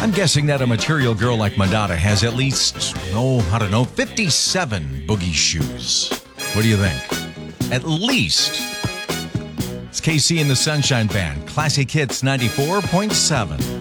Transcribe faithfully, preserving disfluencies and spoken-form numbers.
I'm guessing that a material girl like Madonna has at least, oh, I don't know, fifty-seven boogie shoes. What do you think? At least. It's K C and the Sunshine Band. Classic Hits ninety-four point seven.